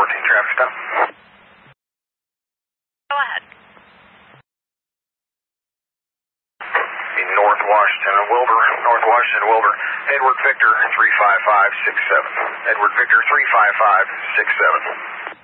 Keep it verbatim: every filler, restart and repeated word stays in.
fourteen traffic stop. Go ahead. In North Washington and Wilbur, North Washington and Wilbur, Edward Victor three five five six seven. Edward Victor three five five six seven.